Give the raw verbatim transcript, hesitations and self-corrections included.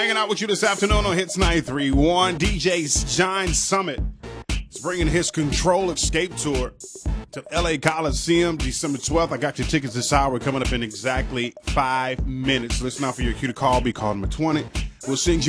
Hanging out with you this afternoon on Hits ninety-three point one. D J Shine Summit is bringing his Control Escape Tour to L A Coliseum December twelfth. I got your tickets this hour coming up in exactly five minutes. Listen out for your cue to call. Be call number twenty. We'll send you